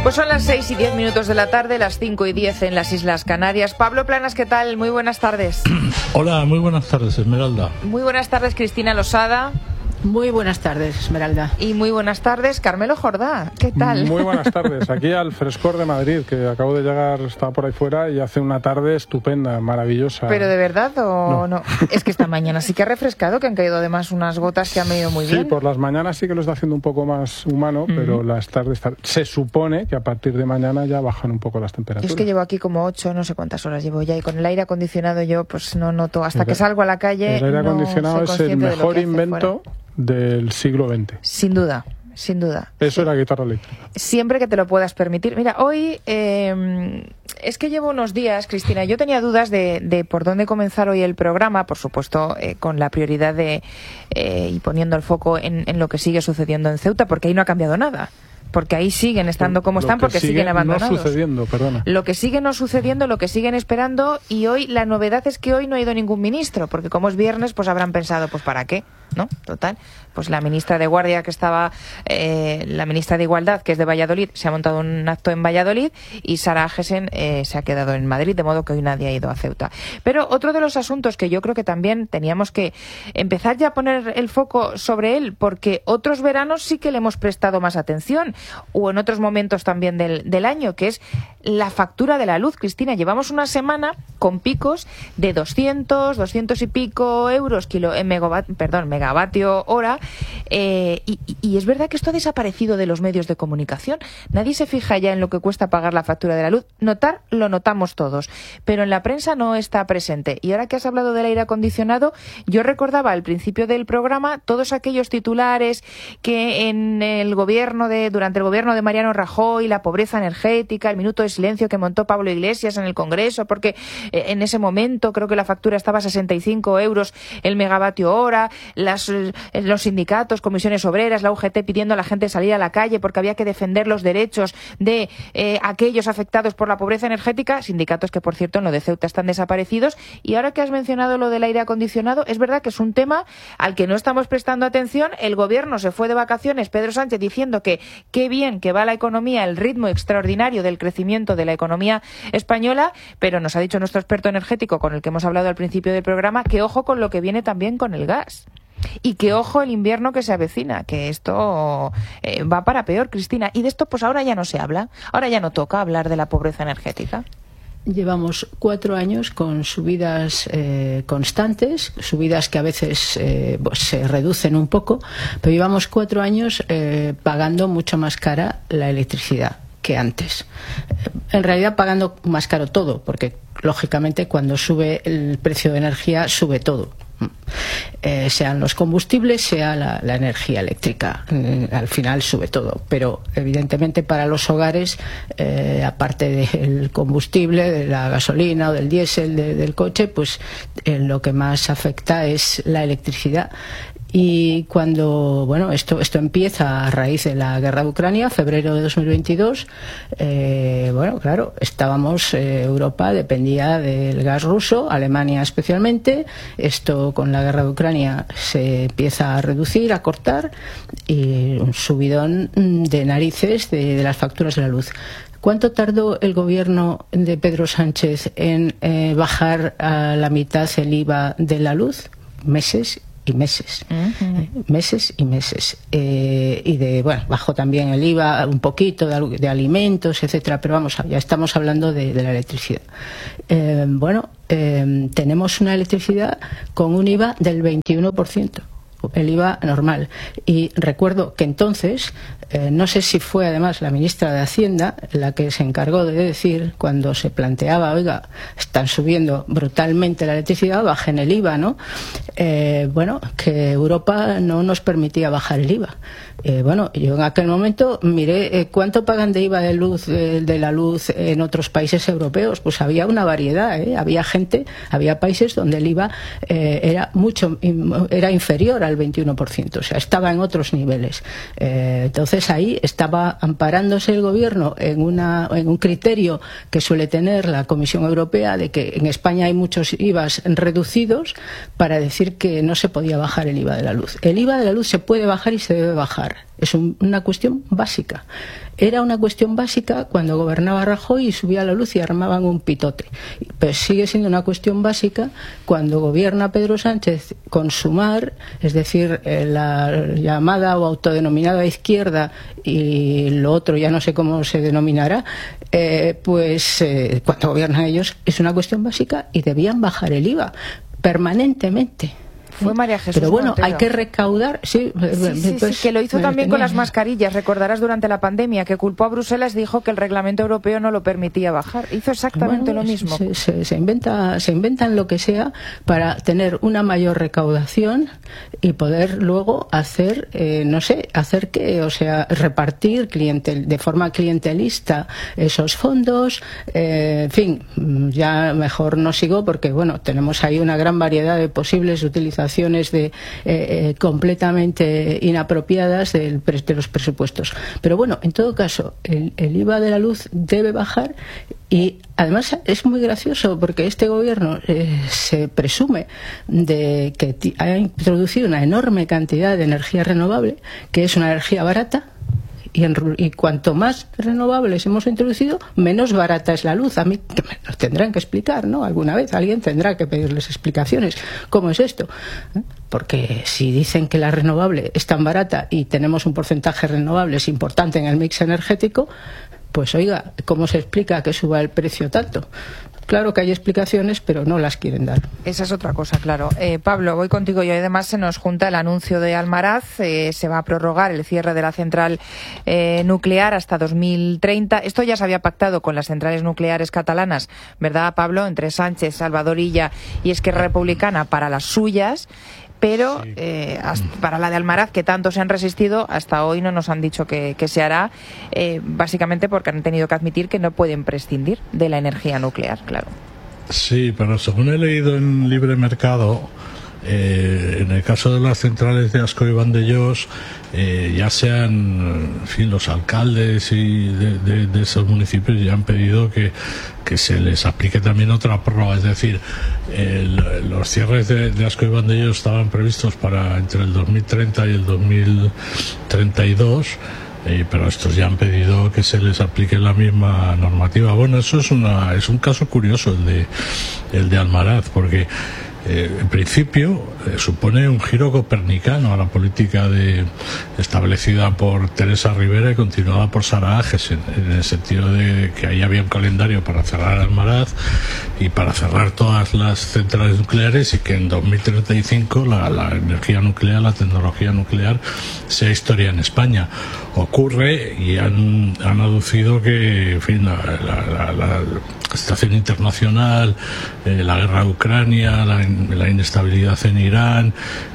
Pues son las 6:10 de la tarde, las 5:10 en las Islas Canarias. Pablo Planas, ¿qué tal? Muy buenas tardes. Hola, muy buenas tardes, Esmeralda. Muy buenas tardes, Cristina Losada. Muy buenas tardes, Esmeralda. Y muy buenas tardes, Carmelo Jordá. ¿Qué tal? Muy buenas tardes. Aquí al frescor de Madrid, que acabo de llegar, estaba por ahí fuera y hace una tarde estupenda, maravillosa. ¿Pero de verdad o no? Es que esta mañana sí que ha refrescado, que han caído además unas gotas que han venido muy bien. Sí, por las mañanas sí que lo está haciendo un poco más humano, pero las tardes se supone que a partir de mañana ya bajan un poco las temperaturas. Yo es que llevo aquí como 8, no sé cuántas horas llevo ya, y con el aire acondicionado yo pues no noto, hasta que salgo a la calle. El aire acondicionado es el mejor invento del siglo XX. Sin duda, sin duda. Eso era guitarra eléctrica. Siempre que te lo puedas permitir. Mira, hoy es que llevo unos días, Cristina, yo tenía dudas de por dónde comenzar hoy el programa, por supuesto, con la prioridad y poniendo el foco en lo que sigue sucediendo en Ceuta, porque ahí no ha cambiado nada. Porque ahí siguen estando como están, porque siguen abandonados. No sucediendo, perdona. Lo que sigue no sucediendo, lo que siguen esperando, y hoy la novedad es que hoy no ha ido ningún ministro, porque como es viernes, pues habrán pensado, pues ¿para qué? ¿No? Total. Pues la ministra de Guardia que estaba, la ministra de Igualdad, que es de Valladolid, se ha montado un acto en Valladolid, y Sara Agesen se ha quedado en Madrid, de modo que hoy nadie ha ido a Ceuta. Pero otro de los asuntos que yo creo que también teníamos que empezar ya a poner el foco sobre él, porque otros veranos sí que le hemos prestado más atención, o en otros momentos también del año, que es la factura de la luz. Cristina, llevamos una semana con picos de 200 y pico euros megavatio hora, y es verdad que esto ha desaparecido de los medios de comunicación. Nadie se fija ya en lo que cuesta pagar la factura de la luz. Notar, lo notamos todos, pero en la prensa no está presente. Y ahora que has hablado del aire acondicionado, yo recordaba al principio del programa todos aquellos titulares que en el gobierno durante el gobierno de Mariano Rajoy, la pobreza energética, el minuto de silencio que montó Pablo Iglesias en el Congreso, porque en ese momento creo que la factura estaba a 65 euros el megavatio hora, los sindicatos, comisiones obreras, la UGT pidiendo a la gente salir a la calle porque había que defender los derechos de aquellos afectados por la pobreza energética, sindicatos que por cierto en lo de Ceuta están desaparecidos. Y ahora que has mencionado lo del aire acondicionado, es verdad que es un tema al que no estamos prestando atención. El gobierno se fue de vacaciones, Pedro Sánchez, diciendo que qué bien que va la economía, el ritmo extraordinario del crecimiento de la economía española, pero nos ha dicho nuestro experto energético, con el que hemos hablado al principio del programa, que ojo con lo que viene también con el gas. Y que ojo el invierno que se avecina, que esto va para peor, Cristina. Y de esto pues ahora ya no se habla, ahora ya no toca hablar de la pobreza energética. Llevamos 4 años con subidas constantes, subidas que a veces se reducen un poco, pero llevamos 4 años pagando mucho más cara la electricidad que antes. En realidad pagando más caro todo, porque lógicamente cuando sube el precio de energía sube todo. Sean los combustibles, sea la energía eléctrica, al final sube todo, pero evidentemente para los hogares, aparte del combustible, de la gasolina o del diésel del coche, pues lo que más afecta es la electricidad. Y cuando, esto empieza a raíz de la guerra de Ucrania, febrero de 2022, claro, Europa dependía del gas ruso, Alemania especialmente. Esto con la guerra de Ucrania se empieza a reducir, a cortar, y un subidón de narices de las facturas de la luz. ¿Cuánto tardó el gobierno de Pedro Sánchez en bajar a la mitad el IVA de la luz? Meses y meses, meses y meses, bajó también el IVA un poquito de alimentos, etcétera, pero ya estamos hablando de la electricidad. Tenemos una electricidad con un IVA del 21%. El IVA normal. Y recuerdo que entonces, no sé si fue además la ministra de Hacienda la que se encargó de decir, cuando se planteaba, oiga, están subiendo brutalmente la electricidad, bajen el IVA, ¿no? Que Europa no nos permitía bajar el IVA. Yo en aquel momento miré cuánto pagan de IVA de la luz en otros países europeos. Pues había una variedad, había países donde el IVA era inferior al 21%, o sea, estaba en otros niveles. Entonces ahí estaba amparándose el gobierno en un criterio que suele tener la Comisión Europea, de que en España hay muchos IVAs reducidos, para decir que no se podía bajar el IVA de la luz. El IVA de la luz se puede bajar y se debe bajar. Es una cuestión básica. Era una cuestión básica cuando gobernaba Rajoy y subía la luz y armaban un pitote. Pero sigue siendo una cuestión básica cuando gobierna Pedro Sánchez con Sumar, es decir, la llamada o autodenominada izquierda, y lo otro ya no sé cómo se denominará, cuando gobiernan ellos es una cuestión básica y debían bajar el IVA permanentemente. Fue María Jesús Pero bueno, Montero. hay que recaudar. Sí, que lo hizo también con las mascarillas. Recordarás durante la pandemia que culpó a Bruselas, dijo que el reglamento europeo no lo permitía bajar. Hizo exactamente lo mismo. Se inventan lo que sea para tener una mayor recaudación y poder luego hacer, repartir de forma clientelista esos fondos. En fin, ya mejor no sigo porque, bueno, tenemos ahí una gran variedad de posibles utilizaciones completamente inapropiadas de los presupuestos. Pero bueno, en todo caso, el IVA de la luz debe bajar y además es muy gracioso porque este gobierno se presume de que ha introducido una enorme cantidad de energía renovable, que es una energía barata. Y cuanto más renovables hemos introducido, menos barata es la luz. A mí que me lo tendrán que explicar, ¿no? Alguna vez alguien tendrá que pedirles explicaciones. ¿Cómo es esto? Porque si dicen que la renovable es tan barata y tenemos un porcentaje de renovables importante en el mix energético, pues oiga, ¿cómo se explica que suba el precio tanto? Claro que hay explicaciones, pero no las quieren dar. Esa es otra cosa, claro. Pablo, voy contigo. Y además se nos junta el anuncio de Almaraz. Se va a prorrogar el cierre de la central nuclear hasta 2030. Esto ya se había pactado con las centrales nucleares catalanas, ¿verdad, Pablo? Entre Sánchez, Salvador Illa y Esquerra Republicana para las suyas. Pero para la de Almaraz, que tanto se han resistido, hasta hoy no nos han dicho que se hará, básicamente porque han tenido que admitir que no pueden prescindir de la energía nuclear, claro. Sí, pero según he leído en Libre Mercado, en el caso de las centrales de Ascó y Vandellós, ya sean, en fin, los alcaldes y de esos municipios ya han pedido que se les aplique también otra prórroga, es decir, los cierres de Ascó y Vandellós estaban previstos para entre el 2030 y el 2032. Pero estos ya han pedido que se les aplique la misma normativa. Bueno, eso es un caso curioso el de Almaraz, porque en principio supone un giro copernicano a la política establecida por Teresa Rivera y continuada por Sara Ages, en el sentido de que ahí había un calendario para cerrar Almaraz y para cerrar todas las centrales nucleares, y que en 2035 la energía nuclear, la tecnología nuclear, sea historia en España. Ocurre, y han aducido que, en fin, la situación internacional, la guerra de Ucrania, la inestabilidad en Irán,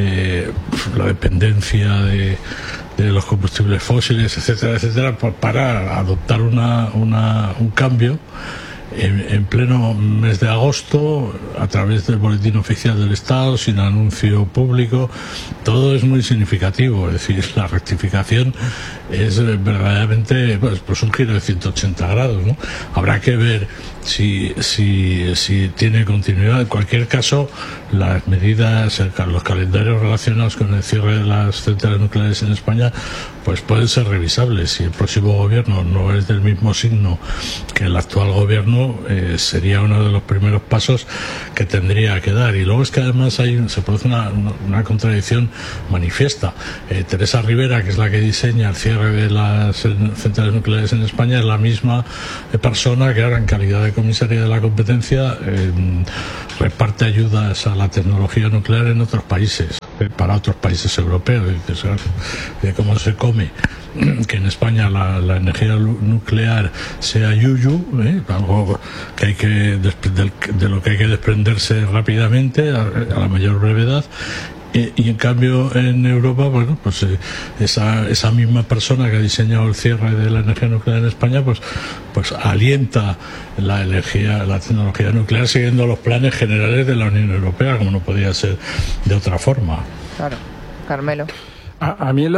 la dependencia de los combustibles fósiles, etcétera, etcétera, para adoptar un cambio en pleno mes de agosto, a través del boletín oficial del Estado, sin anuncio público. Todo es muy significativo, es decir, la rectificación es verdaderamente pues un giro de 180 grados, ¿no? Habrá que ver si tiene continuidad. En cualquier caso, las medidas, los calendarios relacionados con el cierre de las centrales nucleares en España, pues pueden ser revisables. Si el próximo gobierno no es del mismo signo que el actual gobierno, sería uno de los primeros pasos que tendría que dar. Y luego es que además se produce una contradicción manifiesta. Teresa Rivera, que es la que diseña el cierre de las centrales nucleares en España, es la misma persona que ahora, en calidad de comisaria de la competencia, reparte ayudas a la tecnología nuclear en otros países, para otros países europeos. De cómo se come que en España la energía nuclear sea yuyu, algo que hay que de lo que hay que desprenderse rápidamente, a la mayor brevedad. Y en cambio en Europa, bueno, pues esa misma persona que ha diseñado el cierre de la energía nuclear en España, pues alienta la tecnología nuclear siguiendo los planes generales de la Unión Europea, como no podía ser de otra forma. Claro, Carmelo. A mí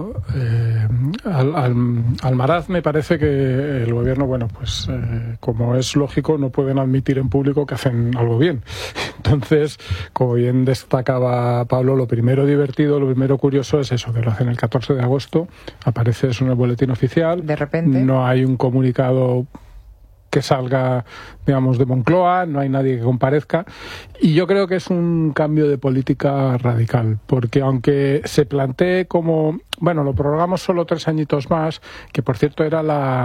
Almaraz me parece que el gobierno, bueno, pues como es lógico, no pueden admitir en público que hacen algo bien. Entonces, como bien destacaba Pablo, lo primero divertido, lo primero curioso es eso, que lo hacen el 14 de agosto, aparece eso en el boletín oficial. De repente. No hay un comunicado que salga, digamos, de Moncloa, no hay nadie que comparezca, y yo creo que es un cambio de política radical, porque aunque se plantee como, bueno, lo prorrogamos solo 3 añitos más, que por cierto era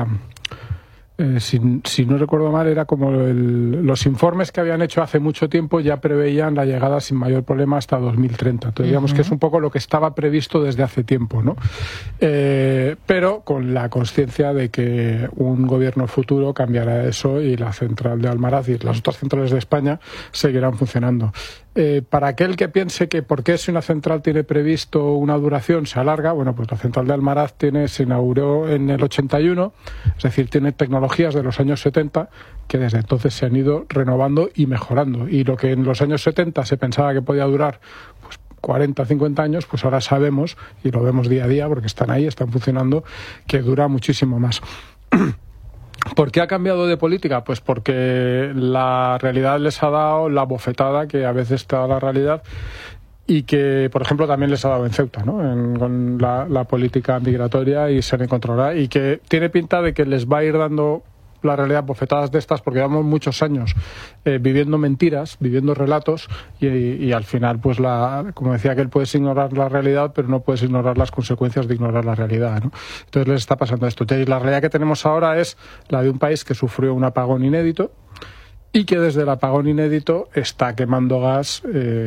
si no recuerdo mal, era como los informes que habían hecho hace mucho tiempo ya preveían la llegada sin mayor problema hasta 2030. Entonces, digamos que es un poco lo que estaba previsto desde hace tiempo, ¿no? Pero con la consciencia de que un gobierno futuro cambiará eso y la central de Almaraz y las otras centrales de España seguirán funcionando. Para aquel que piense que por qué si una central tiene previsto una duración se alarga, bueno, pues la central de Almaraz se inauguró en el 81, es decir, tiene tecnologías de los años 70 que desde entonces se han ido renovando y mejorando. Y lo que en los años 70 se pensaba que podía durar pues 40, 50 años, pues ahora sabemos, y lo vemos día a día porque están ahí, están funcionando, que dura muchísimo más. ¿Por qué ha cambiado de política? Pues porque la realidad les ha dado la bofetada que a veces te da la realidad y que, por ejemplo, también les ha dado en Ceuta, ¿no? Con la política migratoria y ser incontrolada, y que tiene pinta de que les va a ir dando la realidad bofetadas de estas, porque llevamos muchos años viviendo mentiras, viviendo relatos, y al final, pues como decía aquel, puedes ignorar la realidad, pero no puedes ignorar las consecuencias de ignorar la realidad, ¿no? Entonces les está pasando esto. Y la realidad que tenemos ahora es la de un país que sufrió un apagón inédito y que desde el apagón inédito está quemando gas,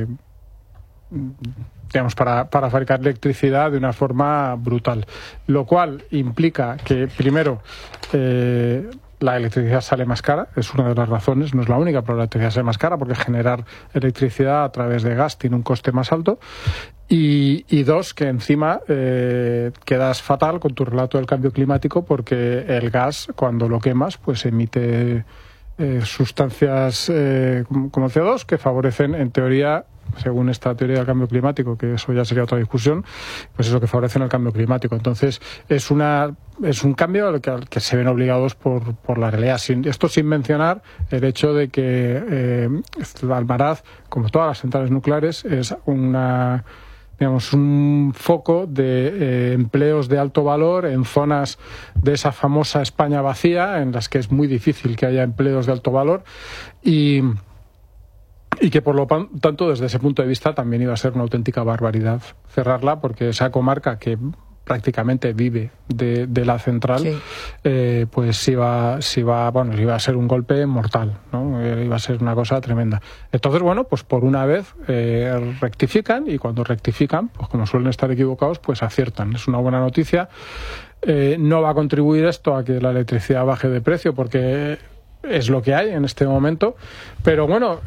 digamos, para fabricar electricidad de una forma brutal, lo cual implica que, primero, la electricidad sale más cara, es una de las razones, no es la única, pero la electricidad sale más cara porque generar electricidad a través de gas tiene un coste más alto, y dos, que encima quedas fatal con tu relato del cambio climático, porque el gas, cuando lo quemas, pues emite sustancias como CO2 que favorecen, en teoría, según esta teoría del cambio climático, que eso ya sería otra discusión, pues eso, que favorecen el cambio climático. Entonces es un cambio al que se ven obligados por la realidad. Esto sin mencionar el hecho de que Almaraz, como todas las centrales nucleares, es un foco de empleos de alto valor en zonas de esa famosa España vacía, en las que es muy difícil que haya empleos de alto valor, y que por lo tanto desde ese punto de vista también iba a ser una auténtica barbaridad cerrarla, porque esa comarca que prácticamente vive de la central, sí, pues iba a ser un golpe mortal, ¿no? Iba a ser una cosa tremenda. Entonces, bueno, pues por una vez rectifican, y cuando rectifican, pues como suelen estar equivocados, pues aciertan. Es una buena noticia. No va a contribuir esto a que la electricidad baje de precio, porque es lo que hay en este momento, pero bueno,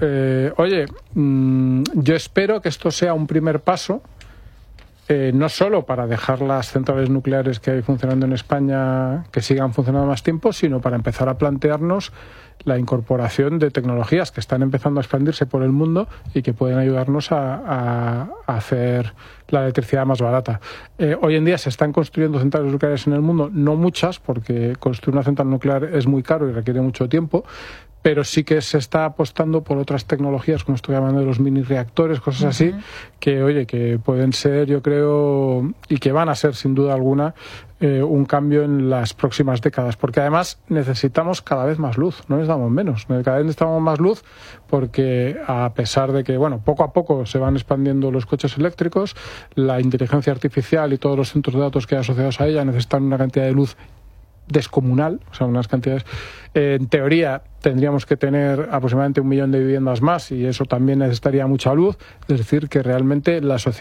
yo espero que esto sea un primer paso, no solo para dejar las centrales nucleares que hay funcionando en España que sigan funcionando más tiempo, sino para empezar a plantearnos la incorporación de tecnologías que están empezando a expandirse por el mundo y que pueden ayudarnos a hacer la electricidad más barata. Hoy en día se están construyendo centrales nucleares en el mundo, no muchas, porque construir una central nuclear es muy caro y requiere mucho tiempo, pero sí que se está apostando por otras tecnologías, como estoy llamando de los mini reactores, cosas así, que pueden ser, yo creo, y que van a ser sin duda alguna un cambio en las próximas décadas, porque además necesitamos cada vez más luz, no necesitamos menos, cada vez necesitamos más luz, porque a pesar de que, bueno, poco a poco se van expandiendo los coches eléctricos, la inteligencia artificial y todos los centros de datos que hay asociados a ella necesitan una cantidad de luz descomunal, o sea, unas cantidades. En teoría tendríamos que tener aproximadamente 1 millón de viviendas más, y eso también necesitaría mucha luz, es decir, que realmente la sociedad